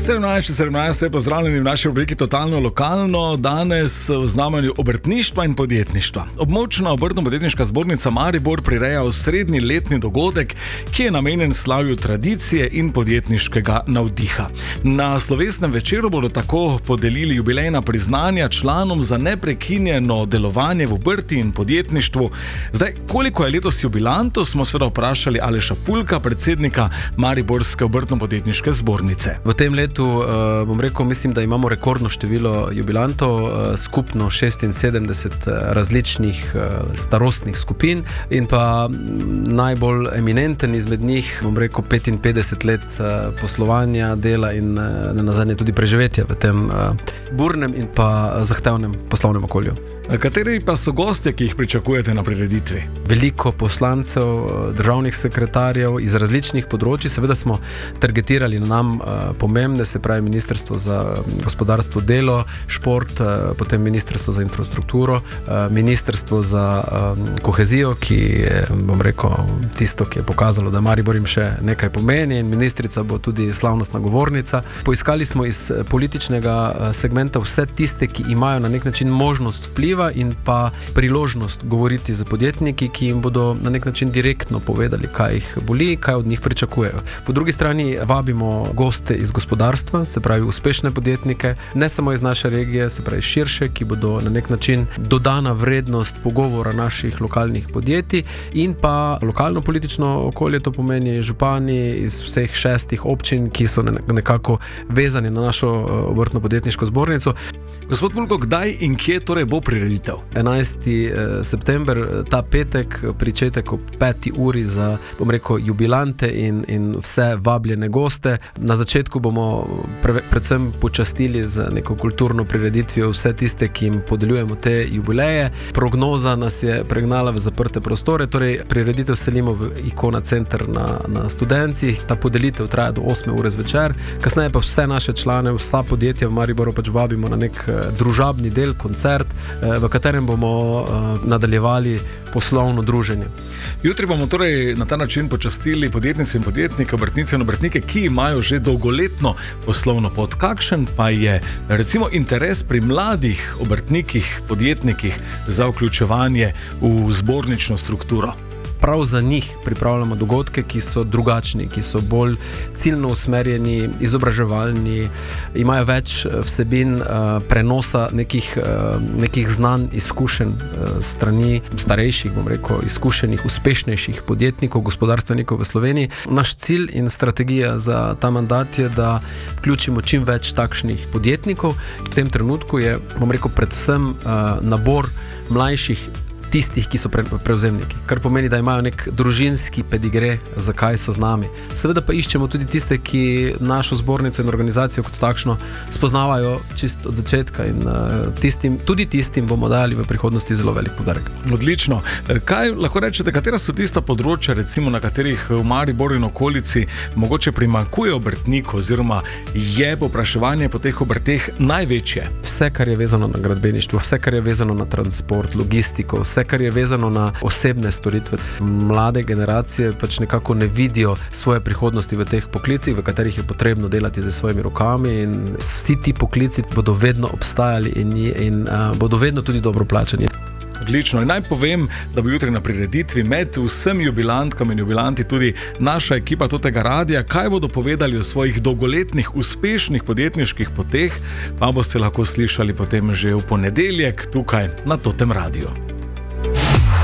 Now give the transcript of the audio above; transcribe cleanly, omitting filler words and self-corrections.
17, pozdravljeni v naši rubriki Totalno lokalno. Danes v znamenju obrtništva in podjetništva. Območna obrtno-podjetniška zbornica Maribor prireja osrednji letni dogodek, ki je namenjen slavju tradicije in podjetniškega navdiha. Na slovesnem večeru bodo tako podelili jubilejna priznanja članom za neprekinjeno delovanje v obrti in podjetništvu. Zdaj, koliko je letos jubilantov, smo seveda vprašali Aleša Pulka, predsednika Mariborske obrtno-podjetniške zbornice. V tem letu, mislim, da imamo rekordno število jubilantov, skupno 76 različnih starostnih skupin in pa najbolj eminenten izmed njih, 55 let poslovanja, dela in nenazadnje tudi preživetja v tem burnem in pa zahtevnem poslovnem okolju. Kateri pa so gostje, ki jih pričakujete na prireditvi? Veliko poslancev, državnih sekretarjev iz različnih področji. Seveda smo targetirali na nam pomembne, se pravi Ministrstvo za gospodarstvo, delo, šport, potem Ministrstvo za infrastrukturo, Ministrstvo za kohezijo, ki je, tisto, ki je pokazalo, da Maribor jim še nekaj pomeni, in ministrica bo tudi slavnostna govornica. Poiskali smo iz političnega segmenta vse tiste, ki imajo na nek način možnost vpliva in pa priložnost govoriti z podjetniki, ki jim bodo na nek način direktno povedali, kaj jih boli, kaj od njih pričakujejo. Po drugi strani vabimo goste iz gospodarstva, se pravi uspešne podjetnike, ne samo iz naše regije, se pravi širše, ki bodo na nek način dodana vrednost pogovora naših lokalnih podjetij, in pa lokalno politično okolje, to pomeni župani iz vseh 6 občin, ki so nekako vezani na našo obrtno-podjetniško zbornico. Gospod Pulko, kdaj in kje torej bo prireditev? 11. september, ta petek, pričetek ob 5. uri za, jubilante in vse vabljene goste. Na začetku bomo predvsem počastili z neko kulturno prireditvijo vse tiste, ki jim podeljujemo te jubileje. Prognoza nas je pregnala v zaprte prostore, torej prireditev selimo v Ikona center na Studencih. Ta podelitev traja do 8. ure zvečer. Kasneje pa vse naše člane, vsa podjetja v Mariboru vabimo na nek družabni del, koncert, v katerem bomo nadaljevali poslovno druženje. Jutri bomo torej na ta način počastili podjetnice in podjetnike, obrtnice in obrtnike, ki imajo že dolgoletno poslovno pot. Kakšen pa je recimo interes pri mladih obrtnikih, podjetnikih za vključevanje v zbornično strukturo? Prav za njih pripravljamo dogodke, ki so drugačni, ki so bolj ciljno usmerjeni, izobraževalni, imajo več vsebin prenosa nekih znanj, izkušenj strani starejših, izkušenih, uspešnejših podjetnikov, gospodarstvenikov v Sloveniji. Naš cilj in strategija za ta mandat je, da vključimo čim več takšnih podjetnikov. V tem trenutku je, predvsem nabor mlajših, tistih, ki so prevzemniki, kar pomeni, da imajo nek družinski pedigre, zakaj so z nami. Seveda pa iščemo tudi tiste, ki našo zbornico in organizacijo kot takšno spoznavajo čist od začetka, in tudi tistim bomo dali v prihodnosti zelo velik poudarek. Odlično. Kaj lahko rečete, katera so tista področja, recimo, na katerih v Mariboru in okolici mogoče primanjkuje obrtnikov oziroma je povpraševanje po teh obrteh največje? Vse, kar je vezano na gradbeništvo, vse, kar je vezano na transport, logistiko, vse, kar je vezano na osebne storitve. Mlade generacije nekako ne vidijo svoje prihodnosti v teh poklicih, v katerih je potrebno delati z svojimi rokami, in vsi ti poklici bodo vedno obstajali in bodo vedno tudi dobro plačani. Odlično. In naj povem, da bo jutri na prireditvi med vsemi jubilantkami in jubilanti tudi naša ekipa tega radia. Kaj bodo povedali o svojih dolgoletnih, uspešnih podjetniških poteh, pa boste lahko slišali potem že v ponedeljek tukaj na tem radiju.